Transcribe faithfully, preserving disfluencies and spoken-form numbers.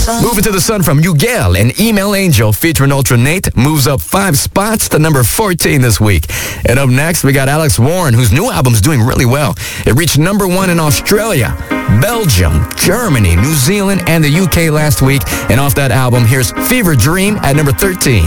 Moving to the Sun from Miguel and Email Angel featuring Ultra Nate moves up five spots to number fourteen this week. And up next, we got Alex Warren, whose new album's doing really well. It reached number one in Australia, Belgium, Germany, New Zealand, and the U K last week. And off that album, here's Fever Dream at number thirteen.